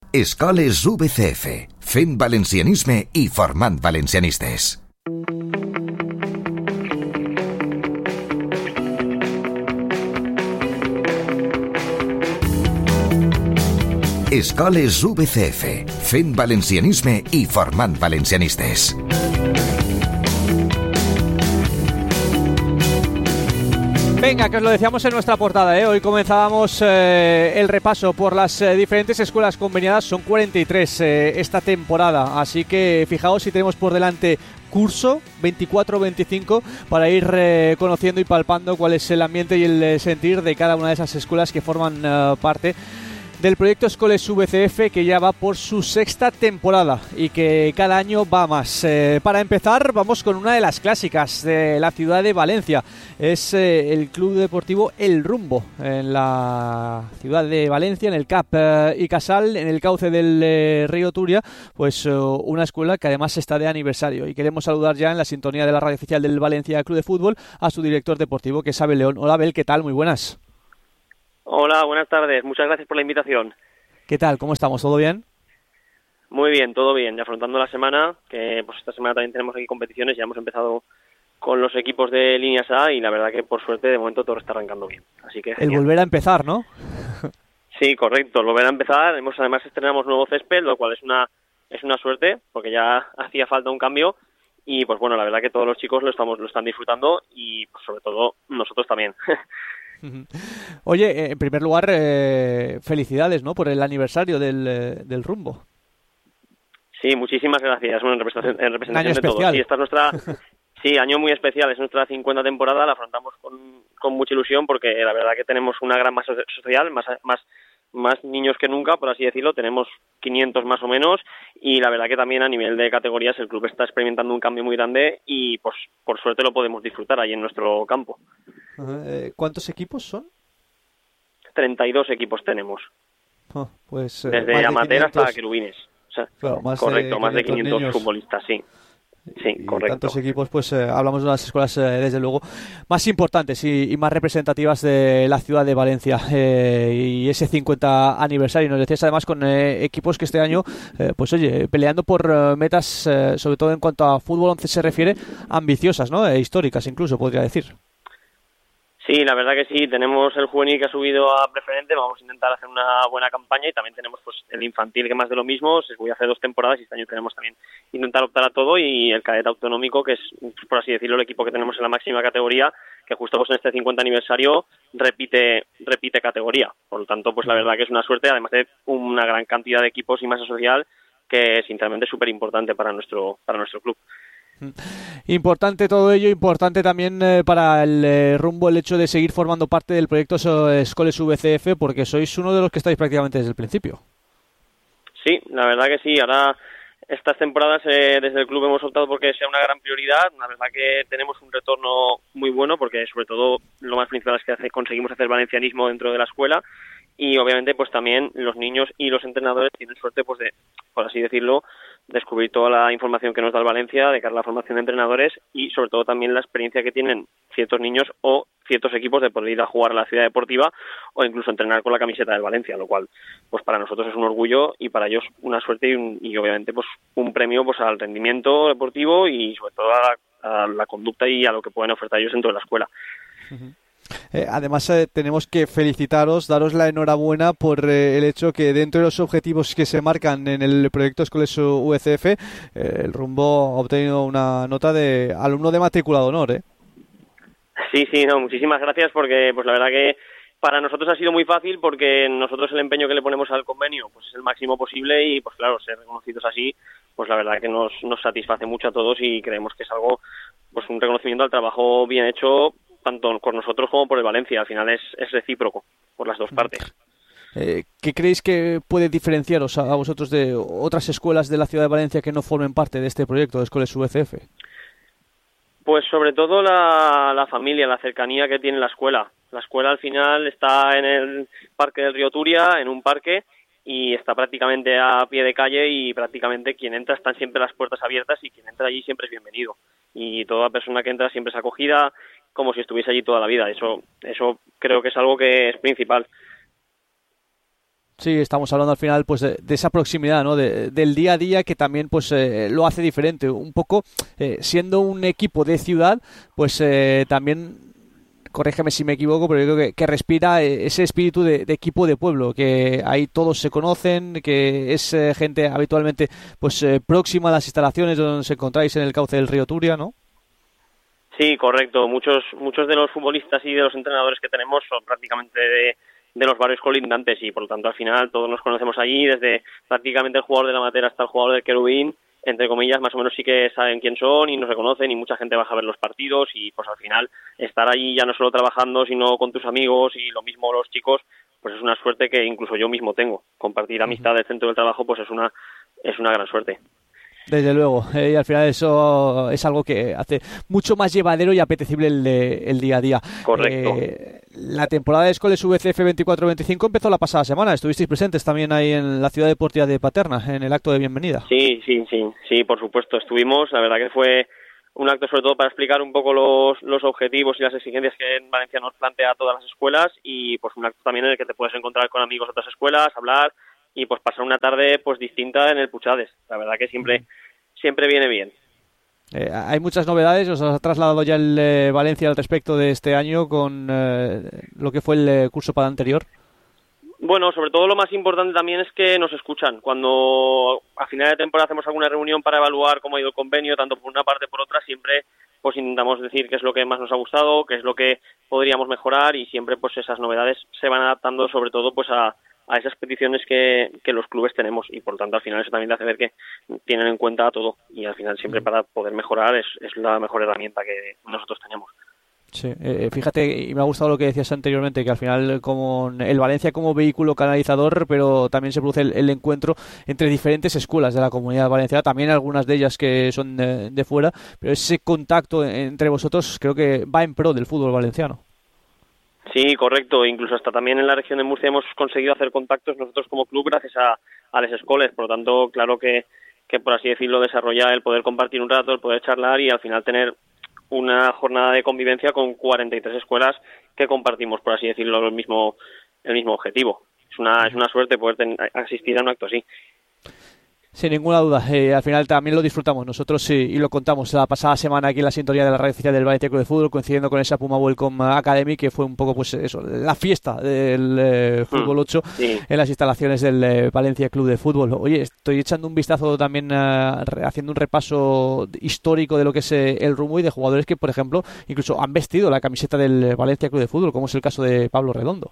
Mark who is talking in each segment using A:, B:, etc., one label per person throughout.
A: Escoles VCF, fent valencianisme i formant valencianistes. Escoles VCF, fent valencianisme i formant valencianistes.
B: Venga, que os lo decíamos en nuestra portada, ¿eh? Hoy comenzábamos el repaso por las diferentes escuelas conveniadas. Son 43 esta temporada, así que fijaos si tenemos por delante curso 24-25 para ir conociendo y palpando cuál es el ambiente y el sentir de cada una de esas escuelas que forman parte del proyecto Escoles VCF, que ya va por su sexta temporada y que cada año va más. Para empezar, vamos con una de las clásicas de la ciudad de Valencia. Es el Club Deportivo El Rumbo, en la ciudad de Valencia, en el CAP y Casal, en el cauce del río Turia, pues una escuela que además está de aniversario. Y queremos saludar ya en la sintonía de la radio oficial del Valencia Club de Fútbol a su director deportivo, que es Abel León. Hola Abel, ¿qué tal? Muy buenas.
C: Hola, buenas tardes. Muchas gracias por la invitación.
B: ¿Qué tal? ¿Cómo estamos? ¿Todo bien?
C: Muy bien, todo bien. Ya afrontando la semana, que pues esta semana también tenemos aquí competiciones. Ya hemos empezado con los equipos de líneas A y la verdad que por suerte de momento todo está arrancando bien. Así que genial.
B: El volver a empezar, ¿no?
C: Sí, correcto. El volver a empezar. Además estrenamos nuevo césped, lo cual es una suerte porque ya hacía falta un cambio. Y pues bueno, la verdad que todos los chicos lo están disfrutando y pues, sobre todo nosotros también.
B: Oye, en primer lugar, felicidades, ¿no?, por el aniversario del Rumbo.
C: Sí, muchísimas gracias. Bueno, en representación
B: año
C: de
B: especial.
C: todos. Sí, esta es nuestra, sí, año muy especial. Es nuestra 50 temporada. La afrontamos con mucha ilusión porque la verdad que tenemos una gran masa social, más niños que nunca, por así decirlo. Tenemos 500 más o menos y la verdad que también a nivel de categorías el club está experimentando un cambio muy grande y pues por suerte lo podemos disfrutar ahí en nuestro campo.
B: ¿Cuántos equipos son?
C: 32 equipos tenemos.
B: Pues,
C: desde amateur hasta querubines. O sea,
B: claro, más
C: de 500
B: niños.
C: futbolistas, sí. Sí,
B: y
C: correcto.
B: Tantos equipos, pues hablamos de las escuelas, desde luego, más importantes y más representativas de la ciudad de Valencia. Y ese 50 aniversario, nos decías además con equipos que este año, pues oye, peleando por metas, sobre todo en cuanto a fútbol 11 se refiere, ambiciosas, ¿no? Históricas incluso, podría decir.
C: Sí, la verdad que sí, tenemos el juvenil que ha subido a preferente, vamos a intentar hacer una buena campaña y también tenemos pues el infantil que más de lo mismo, se voy a hacer 2 temporadas y este año tenemos también intentar optar a todo y el cadete autonómico, que es, por así decirlo, el equipo que tenemos en la máxima categoría, que justo pues en este 50 aniversario repite categoría. Por lo tanto, pues la verdad que es una suerte, además de una gran cantidad de equipos y masa social que sinceramente es súper importante para nuestro club.
B: Importante todo ello, importante también para el Rumbo el hecho de seguir formando parte del proyecto Escoles VCF, porque sois uno de los que estáis prácticamente desde el principio.
C: Sí, la verdad que sí. Ahora estas temporadas desde el club hemos optado porque sea una gran prioridad. La verdad que tenemos un retorno muy bueno porque sobre todo lo más principal es que conseguimos hacer valencianismo dentro de la escuela y obviamente pues también los niños y los entrenadores tienen suerte pues de, por así decirlo, descubrir toda la información que nos da el Valencia de cara a la formación de entrenadores y sobre todo también la experiencia que tienen ciertos niños o ciertos equipos de poder ir a jugar a la ciudad deportiva o incluso entrenar con la camiseta del Valencia, lo cual pues para nosotros es un orgullo y para ellos una suerte y obviamente pues un premio pues al rendimiento deportivo y sobre todo a la conducta y a lo que pueden ofertar ellos dentro de la escuela.
B: Uh-huh. Además tenemos que felicitaros, daros la enhorabuena por el hecho que dentro de los objetivos que se marcan en el proyecto Escoles VCF, el Rumbo ha obtenido una nota de alumno de matrícula de honor, ¿eh?
C: Sí, no, muchísimas gracias porque pues la verdad que para nosotros ha sido muy fácil porque nosotros el empeño que le ponemos al convenio pues es el máximo posible y pues claro, ser reconocidos así pues la verdad que nos satisface mucho a todos y creemos que es algo pues un reconocimiento al trabajo bien hecho tanto por nosotros como por el Valencia. Al final es recíproco por las dos partes.
B: ¿Qué creéis que puede diferenciaros a vosotros de otras escuelas de la ciudad de Valencia que no formen parte de este proyecto de Escoles VCF?
C: Pues sobre todo la familia, la cercanía que tiene la escuela. La escuela al final está en el parque del río Turia, en un parque, y está prácticamente a pie de calle y prácticamente quien entra están siempre las puertas abiertas y quien entra allí siempre es bienvenido. Y toda persona que entra siempre es acogida como si estuviese allí toda la vida. Eso creo que es algo que es principal.
B: Sí, estamos hablando al final pues de esa proximidad, ¿no? Del día a día que también pues lo hace diferente. Un poco siendo un equipo de ciudad, pues también, corrígeme si me equivoco, pero yo creo que respira ese espíritu de equipo de pueblo, que ahí todos se conocen, que es gente habitualmente pues próxima a las instalaciones donde os encontráis en el cauce del río Turia, ¿no?
C: Sí, correcto. Muchos de los futbolistas y de los entrenadores que tenemos son prácticamente de los barrios colindantes y por lo tanto al final todos nos conocemos allí, desde prácticamente el jugador de la Matera hasta el jugador del Querubín, entre comillas, más o menos sí que saben quién son y nos reconocen y mucha gente baja a ver los partidos y pues al final estar allí ya no solo trabajando sino con tus amigos y lo mismo los chicos, pues es una suerte que incluso yo mismo tengo. Compartir amistad del centro del trabajo pues es una gran suerte.
B: Desde luego, y al final eso es algo que hace mucho más llevadero y apetecible el día a día.
C: Correcto.
B: La temporada de Escoles VCF 24-25 empezó la pasada semana. Estuvisteis presentes también ahí en la ciudad deportiva de Paterna, en el acto de bienvenida.
C: Sí, por supuesto. Estuvimos, la verdad que fue un acto sobre todo para explicar un poco los objetivos y las exigencias que en Valencia nos plantea a todas las escuelas y pues un acto también en el que te puedes encontrar con amigos de otras escuelas, hablar y pues pasar una tarde pues distinta en el Puchades. La verdad que siempre viene bien.
B: Hay muchas novedades, os ha trasladado ya el Valencia al respecto de este año con lo que fue el curso para anterior.
C: Bueno, sobre todo lo más importante también es que nos escuchan. Cuando a final de temporada hacemos alguna reunión para evaluar cómo ha ido el convenio, tanto por una parte por otra, siempre pues intentamos decir qué es lo que más nos ha gustado, qué es lo que podríamos mejorar y siempre pues esas novedades se van adaptando sobre todo pues a esas peticiones que los clubes tenemos y por lo tanto al final eso también te hace ver que tienen en cuenta todo y al final siempre para poder mejorar es la mejor herramienta que nosotros tenemos.
B: Sí, fíjate, y me ha gustado lo que decías anteriormente, que al final como el Valencia como vehículo canalizador, pero también se produce el encuentro entre diferentes escuelas de la comunidad valenciana, también algunas de ellas que son de fuera, pero ese contacto entre vosotros creo que va en pro del fútbol valenciano.
C: Sí, correcto. Incluso hasta también en la región de Murcia hemos conseguido hacer contactos nosotros como club gracias a las escuelas. Por lo tanto, claro que por así decirlo, desarrollar el poder compartir un rato, el poder charlar y al final tener una jornada de convivencia con 43 escuelas que compartimos, por así decirlo, el mismo objetivo. Es una suerte poder asistir a un acto así.
B: Sin ninguna duda, al final también lo disfrutamos nosotros y lo contamos la pasada semana aquí en la sintonía de la radio oficial del Valencia Club de Fútbol, coincidiendo con esa Puma Welcome Academy, que fue un poco pues eso, la fiesta del Fútbol 8
C: sí.
B: En las instalaciones del Valencia Club de Fútbol. Oye, estoy echando un vistazo también, haciendo un repaso histórico de lo que es el rumbo y de jugadores que, por ejemplo, incluso han vestido la camiseta del Valencia Club de Fútbol, como es el caso de Pablo Redondo.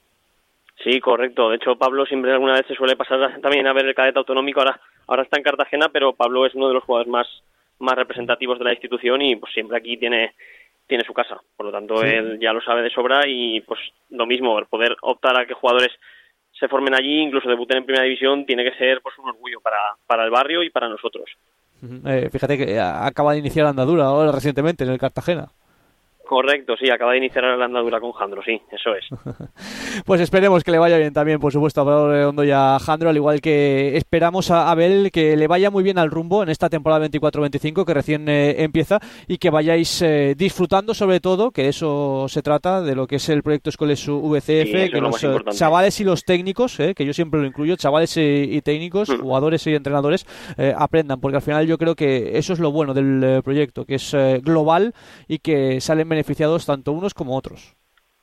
C: Sí, correcto. De hecho, Pablo siempre alguna vez se suele pasar también a ver el cadete autonómico. Ahora está en Cartagena, pero Pablo es uno de los jugadores más representativos de la institución y pues siempre aquí tiene su casa. Por lo tanto, sí. Él ya lo sabe de sobra y pues lo mismo, el poder optar a que jugadores se formen allí, incluso debuten en primera división, tiene que ser pues un orgullo para el barrio y para nosotros.
B: Fíjate que acaba de iniciar la andadura ahora recientemente en el Cartagena.
C: Correcto, sí, acaba de iniciar la andadura con Jandro, sí, eso es.
B: Pues esperemos que le vaya bien también, por supuesto, a Pablo Redondo y a Jandro, al igual que esperamos a Abel que le vaya muy bien al rumbo en esta temporada 24-25 que recién empieza y que vayáis disfrutando sobre todo, que de eso se trata, de lo que es el proyecto Escoles VCF, sí, que los chavales y los técnicos, que yo siempre lo incluyo, chavales y técnicos, jugadores y entrenadores, aprendan, porque al final yo creo que eso es lo bueno del proyecto, que es global y que salen beneficiados tanto unos como otros.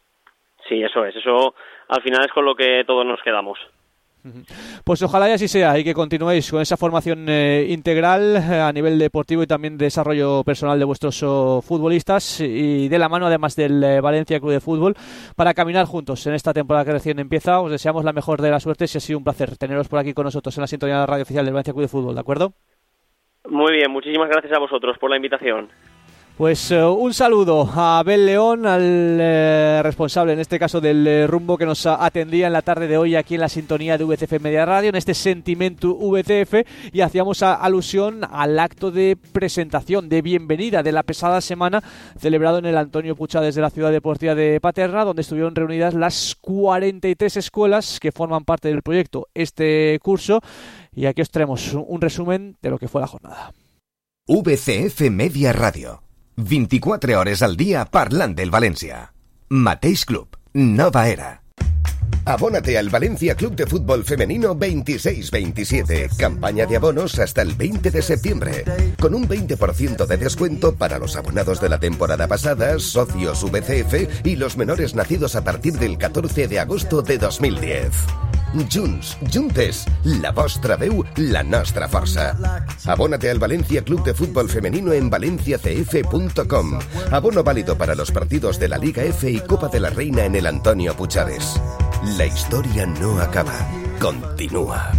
C: Sí, eso es. Eso al final es con lo que todos nos quedamos.
B: Pues ojalá y así sea y que continuéis con esa formación integral a nivel deportivo y también de desarrollo personal de vuestros futbolistas y de la mano además del Valencia Club de Fútbol para caminar juntos en esta temporada que recién empieza. Os deseamos la mejor de las suertes y ha sido un placer teneros por aquí con nosotros en la sintonía de la radio oficial del Valencia Club de Fútbol, ¿de acuerdo? Muy bien, muchísimas gracias a vosotros por la invitación. Pues un saludo a Abel León, al responsable en este caso del rumbo que nos atendía en la tarde de hoy aquí en la sintonía de VCF Media Radio, en este Sentimiento VCF, y hacíamos alusión al acto de presentación, de bienvenida de la pasada semana celebrado en el Antonio Puchades de la ciudad deportiva de Paterna, donde estuvieron reunidas las 43 escuelas que forman parte del proyecto este curso, y aquí os traemos un resumen de lo que fue la jornada.
A: VCF Media Radio. 24 hores al dia parlant del València. Mateix club, nova era. Abónate al Valencia Club de Fútbol Femenino 26-27. Campaña de abonos hasta el 20 de septiembre. Con un 20% de descuento para los abonados de la temporada pasada, socios VCF y los menores nacidos a partir del 14 de agosto de 2010. Juntes, la vostra veu, la nostra força. Abónate al Valencia Club de Fútbol Femenino en valenciacf.com. Abono válido para los partidos de la Liga F y Copa de la Reina en el Antonio Puigades. La historia no acaba, continúa.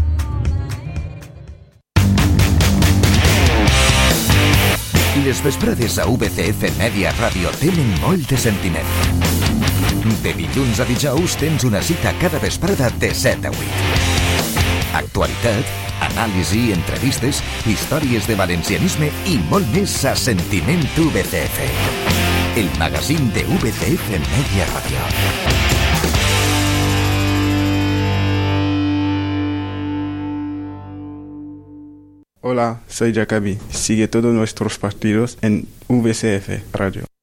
A: Les vesprades a VCF Media Ràdio tenen molt de sentiment. De dilluns a dijous tens una cita cada vesprada de 7 a 8. Actualitat, anàlisi, entrevistes, històries de valencianisme i molt més a Sentiment VCF. El magazín de VCF Media Radio.
D: Hola, soy Jacobi. Sigue todos nuestros partidos en VCF Radio.